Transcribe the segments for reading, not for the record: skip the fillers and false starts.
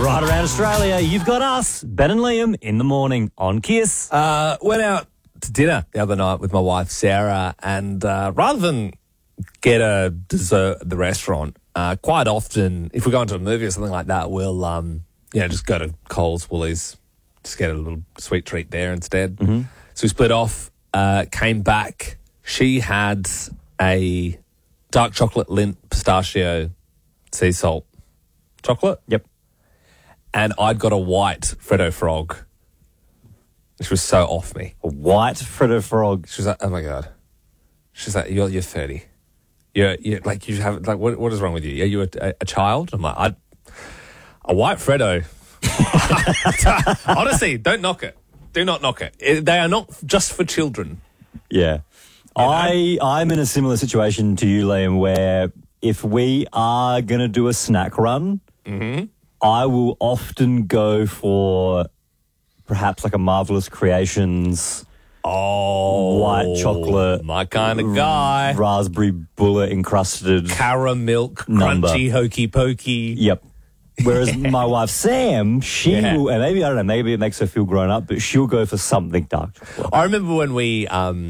Right around Australia, you've got us, Ben and Liam, in the morning on Kiss. Went out to dinner the other night with my wife, Sarah, and rather than get a dessert at the restaurant, quite often, if we're going to a movie or something like that, we'll just go to Coles, Woolies, just get a little sweet treat there instead. Mm-hmm. So we split off, came back. She had a dark chocolate Lindt pistachio sea salt chocolate. Yep. And I'd got a white Freddo Frog, which was so off me. A white Freddo Frog. She was like, "Oh my god!" She's like, "You're 30. You're like you have like what is wrong with you? Are you a child?" I'm like, "A white Freddo." Honestly, don't knock it. Do not knock it. They are not just for children. Yeah. I'm in a similar situation to you, Liam, where if we are going to do a snack run, mm-hmm. I will often go for perhaps like a Marvelous Creations white chocolate. My kind of guy. Raspberry bullet encrusted. Caramel, crunchy, hokey pokey. Yep. Whereas my wife, Sam, she will, and maybe, I don't know, maybe it makes her feel grown up, but she'll go for something dark chocolate. I remember when we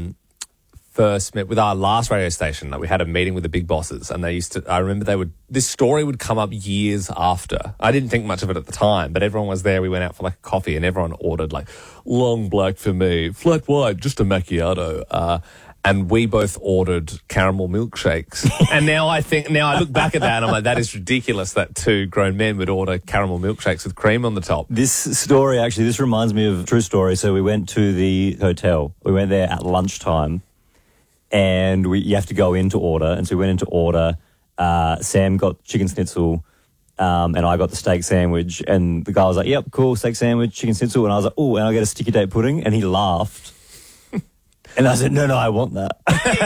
first met with our last radio station, like we had a meeting with the big bosses, and I remember this story would come up years after. I didn't think much of it at the time, but everyone was there. We went out for like a coffee and everyone ordered like long black for me, flat white, just a macchiato. And we both ordered caramel milkshakes. And now I look back at that and I'm like, that is ridiculous that two grown men would order caramel milkshakes with cream on the top. This story, actually, this reminds me of a true story. So we went to the hotel. We went there at lunchtime. And you have to go in to order. And so we went in to order. Sam got chicken schnitzel, and I got the steak sandwich. And the guy was like, yep, cool, steak sandwich, chicken schnitzel. And I was like, oh, and I get a sticky date pudding. And he laughed. And I said, no, I want that.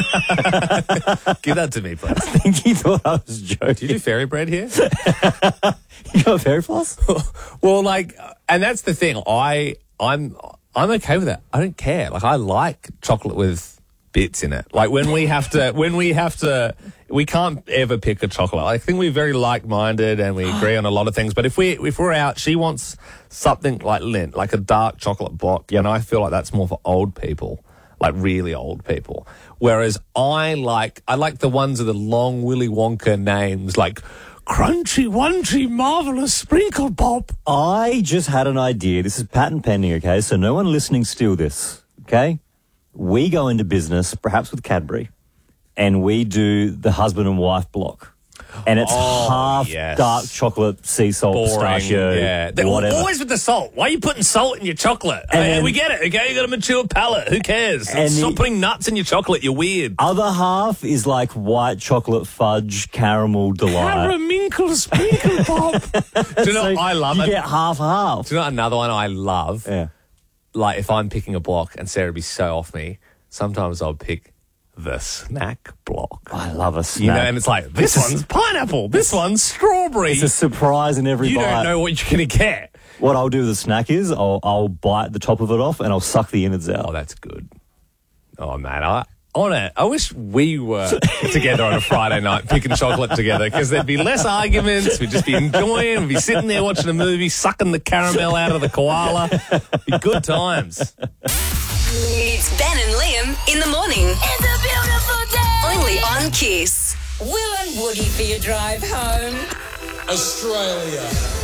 Give that to me, please. I think he thought I was joking. Do you do fairy bread here? You got fairy floss? Well, and that's the thing. I'm okay with that. I don't care. Like, I like chocolate with bits in it. Like when we have to, we can't ever pick a chocolate. I think we're very like-minded and we agree on a lot of things. But if we're out, she wants something like Lindt, like a dark chocolate block. And I feel like that's more for old people, like really old people. Whereas I like the ones with the long Willy Wonka names, like Crunchy Wunchy Marvelous Sprinkle Pop. I just had an idea. This is patent pending, okay? So no one listening steal this, okay? We go into business, perhaps with Cadbury, and we do the husband and wife block. And it's half dark chocolate, sea salt, pistachio, whatever. Always with the salt. Why are you putting salt in your chocolate? And we get it, okay? You got a mature palate. Who cares? Stop putting nuts in your chocolate. You're weird. Other half is like white chocolate fudge caramel delight. Caraminkle sprinkle pop. Do you know what I love? You get half. Do you know another one I love? Yeah. Like if I'm picking a block and Sarah would be so off me, sometimes I'll pick the snack block. I love a snack. You know, and it's like, this one's pineapple, this one's strawberry. It's a surprise in every bite. You don't know what you're going to get. What I'll do with the snack is I'll bite the top of it off and I'll suck the innards out. Oh, that's good. Oh, man, I wish we were together on a Friday night picking chocolate together because there'd be less arguments. We'd just be enjoying. We'd be sitting there watching a movie, sucking the caramel out of the koala. It'd be good times. It's Ben and Liam in the morning. It's a beautiful day. Only on Kiss. Will and Woody for your drive home. Australia.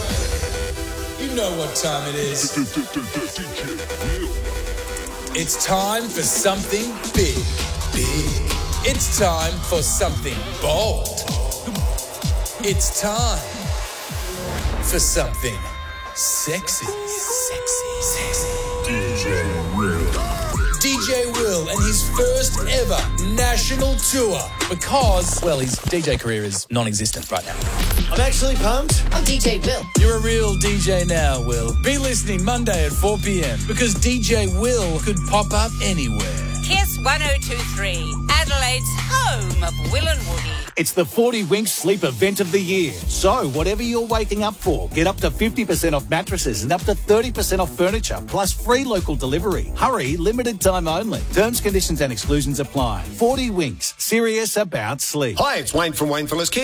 You know what time it is. It's time for something big. It's time for something bold. It's time for something sexy. DJ Will and his first ever national tour because, well, his DJ career is non-existent right now. I'm actually pumped. I'm DJ Will. You're a real DJ now, Will. Be listening Monday at 4 p.m. because DJ Will could pop up anywhere. Kiss 102.3, Adelaide's home of Will and Woody. It's the 40 Winks Sleep Event of the Year. So, whatever you're waking up for, get up to 50% off mattresses and up to 30% off furniture, plus free local delivery. Hurry, limited time only. Terms, conditions and exclusions apply. 40 Winks, serious about sleep. Hi, it's Wayne from Wayne Fellas Kids.